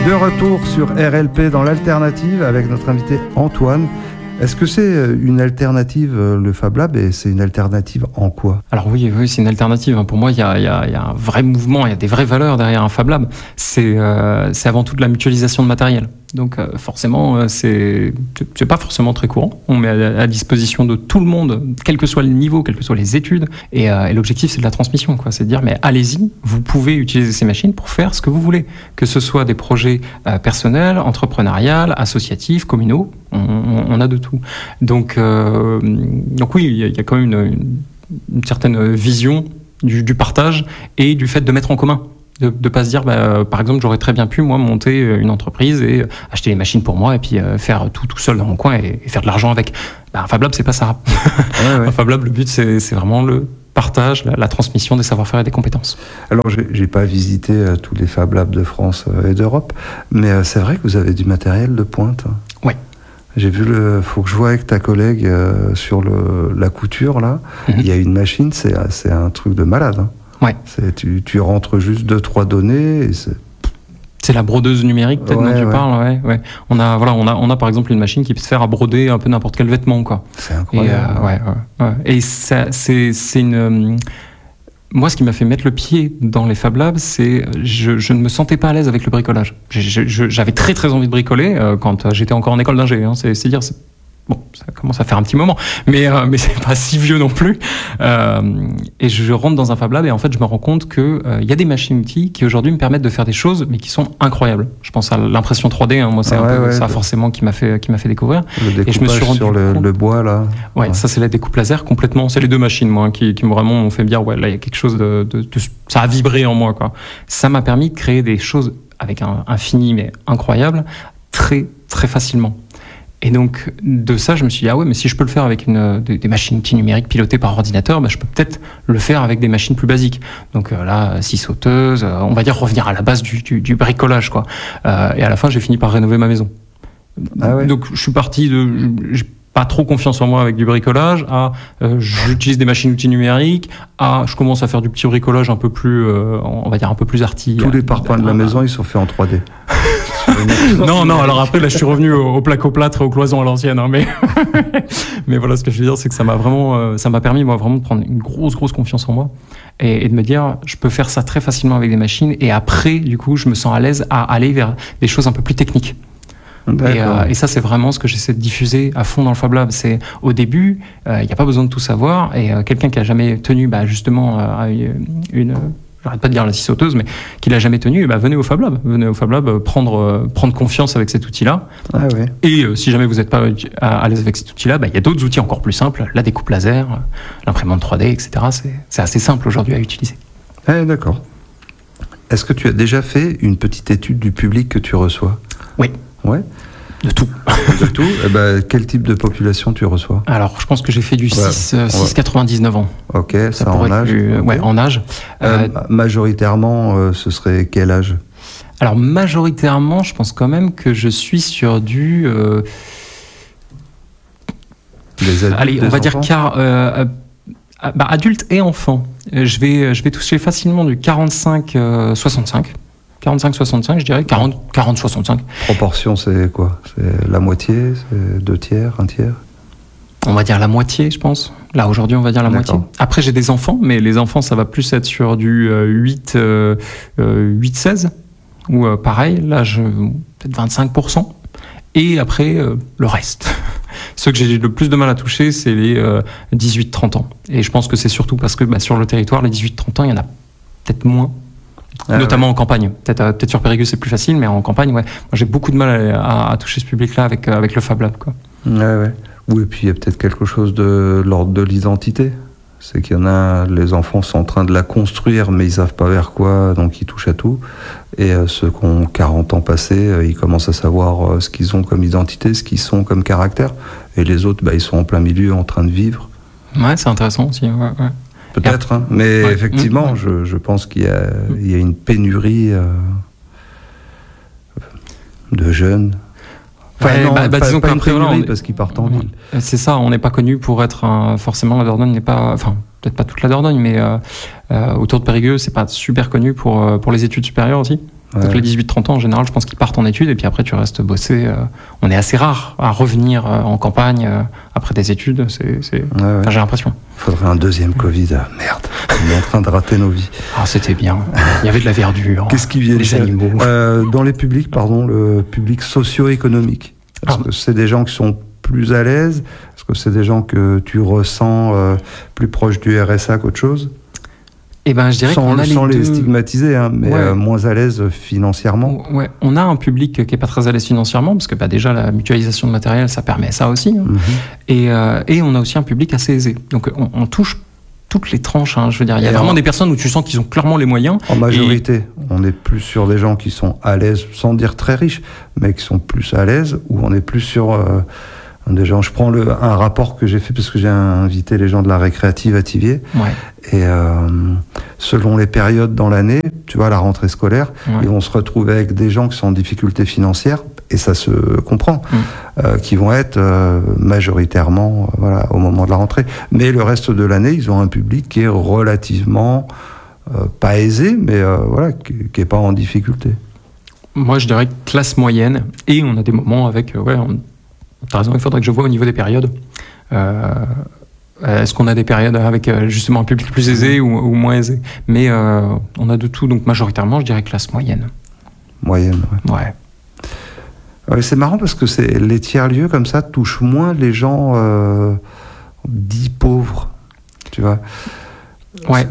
De retour sur RLP dans l'alternative avec notre invité Antoine. Est-ce que c'est une alternative, le Fab Lab, et c'est une alternative en quoi ? Alors oui, c'est une alternative. Pour moi, il y a un vrai mouvement, il y a des vraies valeurs derrière un Fab Lab. C'est avant tout de la mutualisation de matériel. Donc forcément, c'est pas forcément très courant. On met à disposition de tout le monde, quel que soit le niveau, quelles que soient les études. Et l'objectif, c'est de la transmission, quoi. C'est de dire, mais allez-y, vous pouvez utiliser ces machines pour faire ce que vous voulez. Que ce soit des projets personnels, entrepreneuriales, associatifs, communaux, on a de tout. Donc oui, il y a quand même une certaine vision du partage et du fait de mettre en commun. De pas se dire, par exemple, j'aurais très bien pu, moi, monter une entreprise et acheter les machines pour moi et puis faire tout seul dans mon coin et faire de l'argent avec. Un Fab Lab, c'est pas ça. Ouais. Un Fab Lab, le but, c'est vraiment le partage, la transmission des savoir-faire et des compétences. Alors, j'ai pas visité tous les Fab Labs de France et d'Europe, mais c'est vrai que vous avez du matériel de pointe. Oui. J'ai vu faut que je vois avec ta collègue sur la couture, là. Il y a une machine, c'est un truc de malade, hein. Ouais. Tu rentres juste 2-3 données et c'est la brodeuse numérique peut-être dont tu parles. Ouais. On a par exemple une machine qui peut se faire à broder un peu n'importe quel vêtement, quoi. C'est incroyable. Et ça, c'est une moi, ce qui m'a fait mettre le pied dans les Fab Labs, c'est je ne me sentais pas à l'aise avec le bricolage. J'avais très très envie de bricoler quand j'étais encore en école d'ingé. Hein. C'est dire. Bon, ça commence à faire un petit moment, mais c'est pas si vieux non plus. Et je rentre dans un Fab Lab et en fait, je me rends compte que il y a des machines-outils qui aujourd'hui me permettent de faire des choses, mais qui sont incroyables. Je pense à l'impression 3D. Hein, moi, c'est ça forcément qui m'a fait découvrir. Le découpage et je me suis rendu sur le bois là. Ouais, ça c'est la découpe laser complètement. C'est les deux machines, moi, qui vraiment m'ont fait me dire, ouais, là il y a quelque chose de ça a vibré en moi, quoi. Ça m'a permis de créer des choses avec un fini mais incroyable, très très facilement. Et donc, de ça, je me suis dit, mais si je peux le faire avec des machines-outils numériques pilotées par ordinateur, je peux peut-être le faire avec des machines plus basiques. Donc là, scie sauteuse, on va dire revenir à la base du bricolage, quoi. Et à la fin, j'ai fini par rénover ma maison. Donc, je suis parti j'ai pas trop confiance en moi avec du bricolage, j'utilise des machines-outils numériques, je commence à faire du petit bricolage un peu plus, on va dire un peu plus arty. Tous les parpaings de la maison, ils sont faits en 3D. Non, alors après, là, je suis revenu au placo-plâtre et aux cloisons à l'ancienne, hein, mais voilà, ce que je veux dire, c'est que ça m'a permis, moi, vraiment de prendre une grosse confiance en moi et de me dire, je peux faire ça très facilement avec des machines et après, du coup, je me sens à l'aise à aller vers des choses un peu plus techniques. Et ça, c'est vraiment ce que j'essaie de diffuser à fond dans le Fab Lab. C'est au début, il n'y a pas besoin de tout savoir et quelqu'un qui a jamais tenu, justement, j'arrête pas de dire la scie sauteuse, mais qui l'a jamais tenu, venez au Fab Lab. Venez au Fab Lab prendre confiance avec cet outil-là. Et si jamais vous n'êtes pas à l'aise avec cet outil-là, il y a d'autres outils encore plus simples, la découpe laser, l'imprimante 3D, etc. C'est assez simple aujourd'hui à utiliser. D'accord. Est-ce que tu as déjà fait une petite étude du public que tu reçois ? Oui. Ouais. De tout. De tout. Quel type de population tu reçois ? Alors, je pense que j'ai fait du 6-99 ans. Ok, ça en âge. En âge. Majoritairement, ce serait quel âge ? Alors, majoritairement, je pense quand même que je suis sur du... Les adultes, allez, on va dire adultes et enfants. Je vais toucher facilement du 45-65. 45-65, je dirais, 40-65. Proportion, c'est quoi ? C'est la moitié ? C'est 2 tiers, 1 tiers ? On va dire la moitié, je pense. Là, aujourd'hui, on va dire la moitié. Après, j'ai des enfants, mais les enfants, ça va plus être sur du 8-16. Ou pareil, là, peut-être 25%. Et après, le reste. Ceux que j'ai le plus de mal à toucher, c'est les 18-30 ans. Et je pense que c'est surtout parce que sur le territoire, les 18-30 ans, il y en a peut-être moins. Notamment en campagne. Peut-être sur Périgueux c'est plus facile, mais en campagne, moi j'ai beaucoup de mal à toucher ce public-là avec le Fab Lab, quoi. Oui, et puis il y a peut-être quelque chose de l'ordre de l'identité. C'est qu'il y en a, les enfants sont en train de la construire, mais ils savent pas vers quoi, donc ils touchent à tout. Et ceux qui ont 40 ans passés, ils commencent à savoir ce qu'ils ont comme identité, ce qu'ils sont comme caractère. Et les autres, ils sont en plein milieu, en train de vivre. Ouais, c'est intéressant aussi, ouais. Peut-être, mais effectivement, je pense qu'il y a une pénurie de jeunes. Disons pas une pénurie parce qu'ils partent en ville. C'est ça, on n'est pas connu pour être forcément la Dordogne n'est pas, enfin peut-être pas toute la Dordogne, mais autour de Périgueux, c'est pas super connu pour les études supérieures aussi. Donc les 18-30 ans, en général, je pense qu'ils partent en études et puis après tu restes bosser. On est assez rare à revenir en campagne après des études. Enfin, j'ai l'impression. Il faudrait un deuxième Covid. Merde, on est en train de rater nos vies. Ah, c'était bien. Il y avait de la verdure. Qu'est-ce qui vient des animaux. Dans les publics, le public socio-économique. Est-ce que c'est des gens qui sont plus à l'aise? Est-ce que c'est des gens que tu ressens plus proches du RSA qu'autre chose? Eh ben, je dirais qu'on a sans les stigmatiser, hein, mais moins à l'aise financièrement. Ouais, on a un public qui est pas très à l'aise financièrement, parce que déjà la mutualisation de matériel, ça permet ça aussi. Hein. Et on a aussi un public assez aisé. Donc on touche toutes les tranches. Hein, je veux dire, il y a vraiment des personnes où tu sens qu'ils ont clairement les moyens. En majorité, on est plus sur des gens qui sont à l'aise, sans dire très riches, mais qui sont plus à l'aise, ou on est plus sur des gens. Je prends un rapport que j'ai fait parce que j'ai invité les gens de la récréative à Thiviers. Et selon les périodes dans l'année, tu vois, la rentrée scolaire, ils vont se retrouver avec des gens qui sont en difficulté financière, et ça se comprend, qui vont être majoritairement au moment de la rentrée. Mais le reste de l'année, ils ont un public qui est relativement pas aisé, mais qui n'est pas en difficulté. Moi, je dirais classe moyenne, et on a des moments avec... T'as raison, il faudrait que je vois au niveau des périodes. Est-ce qu'on a des périodes avec justement un public plus aisé ou moins aisé? Mais on a de tout, donc majoritairement, je dirais classe moyenne. Moyenne, ouais. C'est marrant parce que les tiers-lieux comme ça touchent moins les gens dits pauvres, tu vois. Ouais.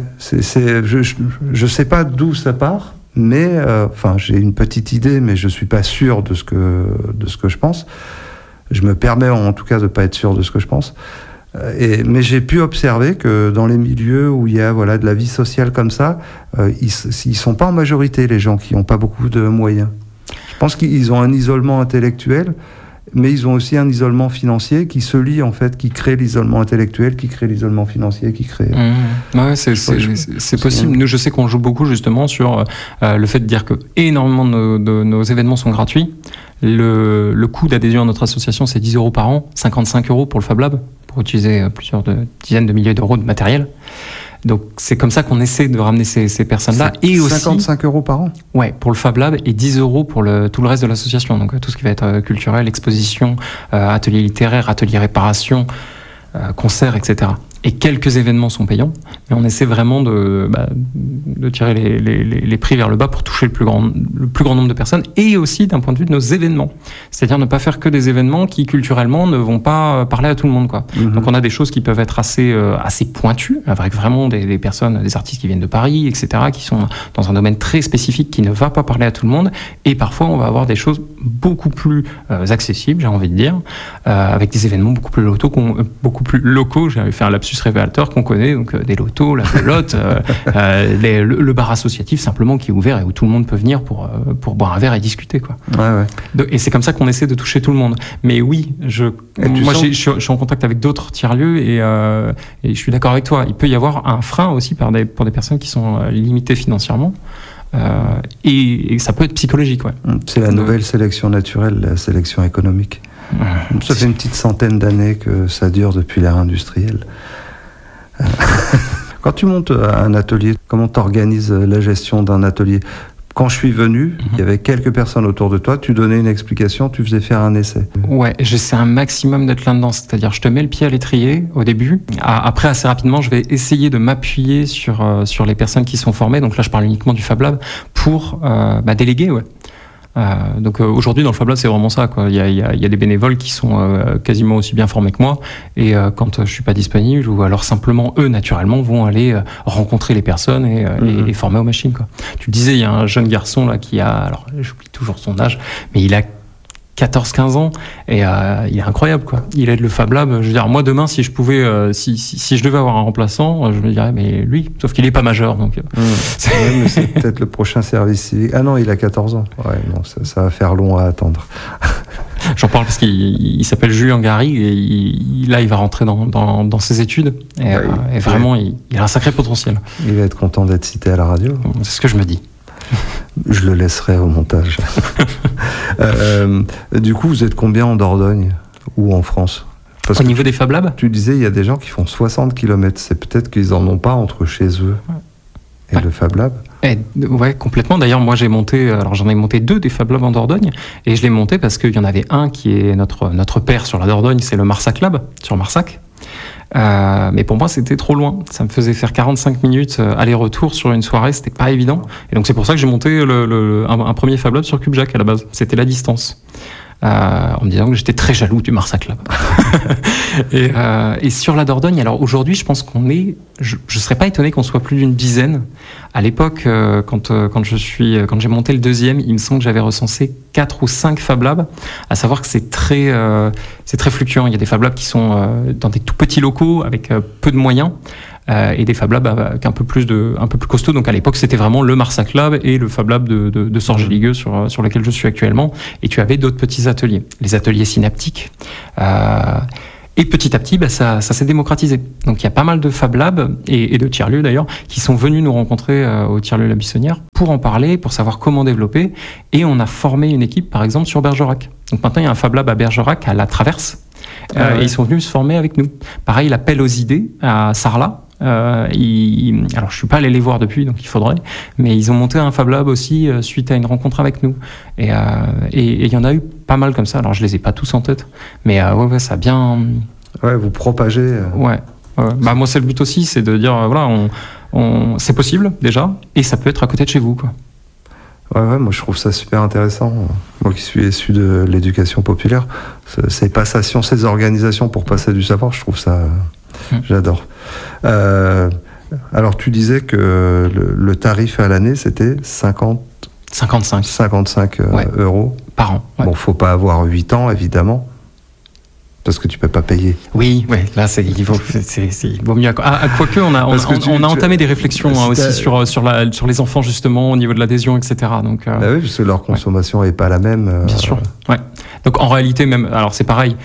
Je sais pas d'où ça part, mais j'ai une petite idée, mais je suis pas sûr de ce que je pense. Je me permets en tout cas de ne pas être sûr de ce que je pense. Mais j'ai pu observer que dans les milieux où il y a de la vie sociale comme ça, ils ne sont pas en majorité, les gens qui n'ont pas beaucoup de moyens. Je pense qu'ils ont un isolement intellectuel, mais ils ont aussi un isolement financier qui se lie, en fait, qui crée l'isolement intellectuel, qui crée l'isolement financier, qui crée... Ouais, c'est possible. Nous, je sais qu'on joue beaucoup justement sur le fait de dire que énormément de nos événements sont gratuits. Le coût d'adhésion à notre association, c'est 10 € par an, 55 € pour le Fab Lab, pour utiliser plusieurs dizaines de milliers d'euros de matériel. Donc c'est comme ça qu'on essaie de ramener ces personnes-là. Et 55 € par an? Ouais, pour le Fab Lab, et 10 € pour tout le reste de l'association. Donc tout ce qui va être culturel, exposition, atelier littéraire, atelier réparation, concerts, etc. Et quelques événements sont payants, mais on essaie vraiment de tirer les prix vers le bas pour toucher le plus grand nombre de personnes, et aussi d'un point de vue de nos événements. C'est-à-dire ne pas faire que des événements qui, culturellement, ne vont pas parler à tout le monde, quoi. Donc on a des choses qui peuvent être assez pointues, avec vraiment des personnes, des artistes qui viennent de Paris, etc., qui sont dans un domaine très spécifique qui ne va pas parler à tout le monde, et parfois on va avoir des choses beaucoup plus accessibles, j'ai envie de dire, avec des événements beaucoup plus locaux, j'avais fait un lapsus révélateur qu'on connaît, donc des lotos, la pelote, le bar associatif simplement qui est ouvert et où tout le monde peut venir pour boire un verre et discuter, quoi. Et c'est comme ça qu'on essaie de toucher tout le monde. Mais oui, je suis en contact avec d'autres tiers-lieux et je suis d'accord avec toi. Il peut y avoir un frein aussi pour des personnes qui sont limitées financièrement. Et ça peut être psychologique, ouais. C'est la nouvelle sélection naturelle, la sélection économique. Ça fait une petite centaine d'années que ça dure depuis l'ère industrielle. Quand tu montes un atelier, comment tu organises la gestion d'un atelier? Quand je suis venu, il y avait quelques personnes autour de toi, tu donnais une explication, tu faisais faire un essai. Ouais, j'essaie un maximum d'être là-dedans, c'est-à-dire je te mets le pied à l'étrier au début. Après, assez rapidement, je vais essayer de m'appuyer sur les personnes qui sont formées, donc là je parle uniquement du Fab Lab, pour déléguer, ouais. Donc aujourd'hui dans le Fab Lab c'est vraiment ça, quoi. Il y a des bénévoles qui sont quasiment aussi bien formés que moi, et quand je suis pas disponible, ou alors simplement eux naturellement vont aller rencontrer les personnes et les former aux machines, quoi. Tu le disais, il y a un jeune garçon là qui a, alors j'oublie toujours son âge, mais il a 14-15 ans et il est incroyable, quoi. Il aide le Fab Lab. Je veux dire, moi demain si je pouvais, si je devais avoir un remplaçant, je me dirais mais lui, sauf qu'il est pas majeur, donc. Mais c'est peut-être le prochain service civique. Ah non, il a 14 ans. Ouais, non, ça va faire long à attendre. J'en parle parce qu'il s'appelle Julien Gary et là il va rentrer dans ses études et vraiment il a un sacré potentiel. Il va être content d'être cité à la radio. C'est ce que je me dis. Je le laisserai au montage. Du coup, vous êtes combien en Dordogne ou en France? Au niveau des Fab Labs, tu disais, il y a des gens qui font 60 km. C'est peut-être qu'ils n'en ont pas entre chez eux et le Fab Lab. Ouais, complètement. D'ailleurs, moi, j'en ai monté 2 des Fab Labs en Dordogne, et je l'ai monté parce qu'il y en avait un qui est notre père sur la Dordogne, c'est le Marsac Lab, sur Marsac. Mais pour moi, c'était trop loin. Ça me faisait faire 45 minutes aller-retour sur une soirée, c'était pas évident. Et donc, c'est pour ça que j'ai monté un premier Fab Lab sur CubeJack à la base. C'était la distance. En me disant que j'étais très jaloux du Marsac Lab. Et sur la Dordogne, alors aujourd'hui, je pense qu'on est, je serais pas étonné qu'on soit plus d'une dizaine. À l'époque, quand j'ai monté le deuxième, il me semble que j'avais recensé 4 ou 5 Fab Labs, à savoir que c'est très fluctuant. Il y a des Fab Labs qui sont dans des tout petits locaux avec peu de moyens. Et des Fab Labs avec un peu plus costaud. Donc à l'époque, c'était vraiment le Marsac Lab et le Fab Lab de Sorge-Ligueux sur lequel je suis actuellement. Et tu avais d'autres petits ateliers, les ateliers synaptiques. Et petit à petit, ça s'est démocratisé. Donc il y a pas mal de Fab Labs et de tiers-lieux d'ailleurs qui sont venus nous rencontrer au tiers-lieu La Buissonnière pour en parler, pour savoir comment développer. Et on a formé une équipe, par exemple, sur Bergerac. Donc maintenant, il y a un Fab Lab à Bergerac, à La Traverse. Et ils sont venus se former avec nous. Pareil, l'appel aux idées à Sarlat. Alors je suis pas allé les voir depuis, donc il faudrait, mais ils ont monté un Fab Lab aussi suite à une rencontre avec nous, et il y en a eu pas mal comme ça. Alors je les ai pas tous en tête, mais ouais, ça a bien. Ouais, vous propagez. Ouais. Bah moi c'est le but aussi, c'est de dire voilà, c'est possible déjà, et ça peut être à côté de chez vous, quoi. Ouais, moi je trouve ça super intéressant. Moi qui suis issu de l'éducation populaire, ces passations, ces organisations pour passer du savoir, je trouve ça. J'adore. Alors tu disais que le tarif à l'année c'était 55 euros par an. Ouais. Bon, faut pas avoir 8 ans évidemment, parce que tu peux pas payer. Oui, ouais, là il vaut mieux. Quoique on a entamé des réflexions aussi sur les enfants justement au niveau de l'adhésion, etc. Donc bah oui, parce que leur consommation est pas la même. Bien sûr. Ouais. Donc en réalité même, alors c'est pareil.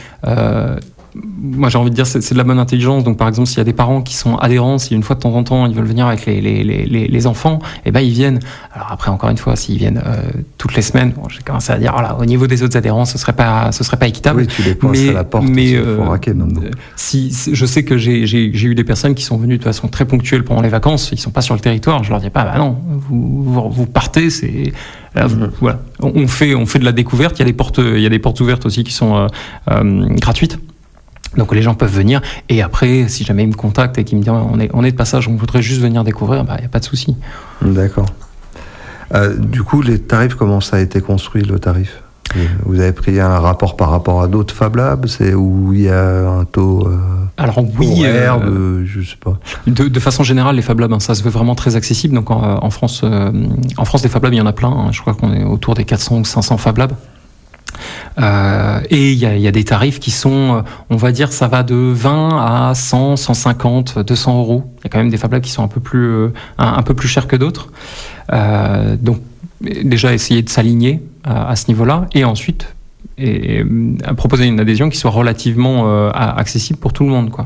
Moi j'ai envie de dire c'est de la bonne intelligence. Donc par exemple s'il y a des parents qui sont adhérents, si une fois de temps en temps ils veulent venir avec les enfants, et ben ils viennent. Alors après encore une fois s'ils viennent toutes les semaines, bon, j'ai commencé à dire voilà, au niveau des autres adhérents ce serait pas équitable. Oui, tu les pointes à la porte, mais faut raquer maintenant. Si je sais que j'ai eu des personnes qui sont venues de façon très ponctuelle pendant les vacances, ils sont pas sur le territoire, je leur dis pas bah non, vous partez, c'est là, voilà, on fait de la découverte. Il y a des portes ouvertes aussi qui sont gratuites. Donc les gens peuvent venir, et après si jamais ils me contactent et qu'ils me disent on est de passage, on voudrait juste venir découvrir, bah il y a pas de souci. D'accord. Du coup les tarifs, comment ça a été construit le tarif? Vous avez pris un rapport par rapport à d'autres Fab Labs, c'est où il y a un taux alors oui, horaire je sais pas. De façon générale, les Fab Labs, ça se veut vraiment très accessible. Donc en France, des Fab Labs, il y en a plein. Hein. Je crois qu'on est autour des 400 ou 500 Fab Labs. Et il y a des tarifs qui sont, on va dire, ça va de 20 à 100, 150, 200 euros. Il y a quand même des Fab Labs qui sont un peu plus chers que d'autres. Donc déjà essayer de s'aligner à ce niveau-là, et ensuite proposer une adhésion qui soit relativement accessible pour tout le monde, quoi.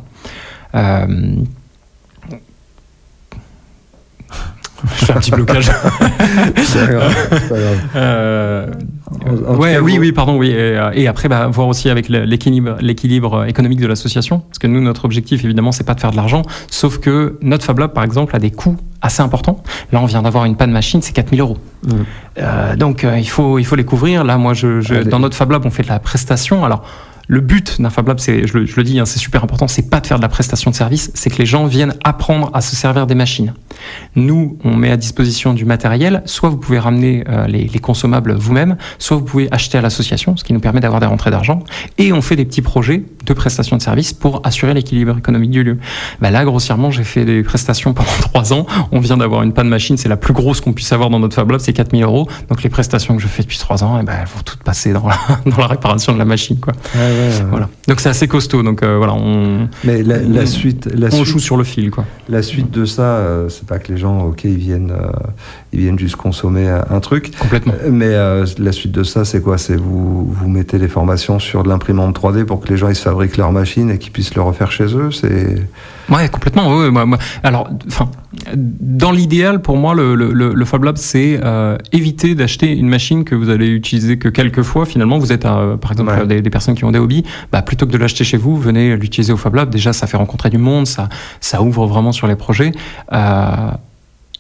Je fais un petit blocage. C'est grave. Pardon. Et après, voir aussi avec l'équilibre économique de l'association, parce que nous, notre objectif, évidemment, c'est pas de faire de l'argent, sauf que notre Fab Lab, par exemple, a des coûts assez importants. Là, on vient d'avoir une panne machine, c'est 4 000 €. Donc, il faut les couvrir. Là, moi, dans notre Fab Lab, on fait de la prestation. Alors, le but d'un Fab Lab, je le dis, hein, c'est super important, c'est pas de faire de la prestation de service, c'est que les gens viennent apprendre à se servir des machines. Nous, on met à disposition du matériel, soit vous pouvez ramener les consommables vous-même, soit vous pouvez acheter à l'association, ce qui nous permet d'avoir des rentrées d'argent, et on fait des petits projets de prestation de service pour assurer l'équilibre économique du lieu. Là, grossièrement, j'ai fait des prestations pendant 3 ans, on vient d'avoir une panne machine, c'est la plus grosse qu'on puisse avoir dans notre Fab Lab, c'est 4 000 €, donc les prestations que je fais depuis 3 ans, elles vont toutes passer dans la réparation de la machine, quoi. Ouais. Voilà. Donc c'est assez costaud. Donc voilà, Mais la suite, joue sur le fil, quoi. La suite de ça, c'est pas que les gens, ils viennent juste consommer un truc. Complètement. Mais la suite de ça, c'est quoi? C'est vous mettez les formations sur de l'imprimante 3D pour que les gens ils se fabriquent leur machine et qu'ils puissent le refaire chez eux. Ouais, complètement. Ouais. Alors, dans l'idéal, pour moi, le Fab Lab, c'est éviter d'acheter une machine que vous allez utiliser que quelques fois. Finalement, vous êtes, par exemple, des personnes qui ont des hobbies. Plutôt que de l'acheter chez vous, venez l'utiliser au Fab Lab. Déjà, ça fait rencontrer du monde, ça ouvre vraiment sur les projets.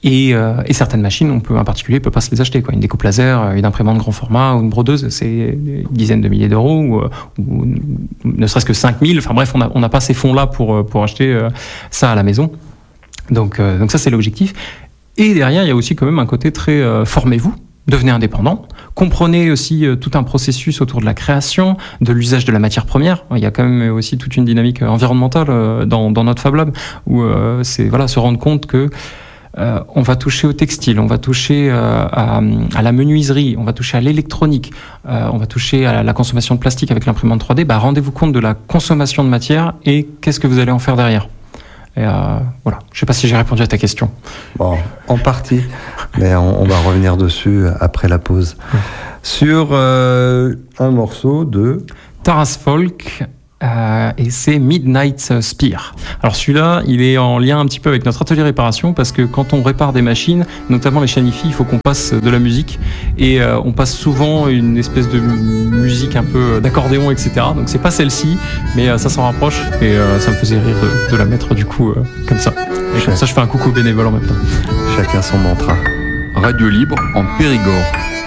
Et certaines machines, un particulier peut pas se les acheter, quoi. Une découpe laser, une imprimante grand format ou une brodeuse, c'est des dizaines de milliers d'euros ou ne serait-ce que 5000. Enfin bref, on n'a pas ces fonds-là pour acheter ça à la maison. Donc ça, c'est l'objectif. Et derrière, il y a aussi quand même un côté très formez-vous, devenez indépendant, comprenez aussi tout un processus autour de la création, de l'usage de la matière première. Il y a quand même aussi toute une dynamique environnementale dans notre Fab Lab où c'est se rendre compte que on va toucher au textile, on va toucher à la menuiserie, on va toucher à l'électronique, on va toucher à la consommation de plastique avec l'imprimante 3D. Rendez-vous compte de la consommation de matière et qu'est-ce que vous allez en faire derrière. Et voilà, je sais pas si j'ai répondu à ta question. Bon, en partie, mais on va revenir dessus après la pause. Sur un morceau de Taras Folk. Et c'est Midnight Spear. Alors celui-là, il est en lien un petit peu avec notre atelier réparation parce que quand on répare des machines, notamment les Shanifi, il faut qu'on passe de la musique et on passe souvent une espèce de musique un peu d'accordéon, etc. Donc c'est pas celle-ci, mais ça s'en rapproche et ça me faisait rire de la mettre du coup comme ça. Et comme ça, je fais un coucou bénévole en même temps. Chacun son mantra. Radio Libre en Périgord.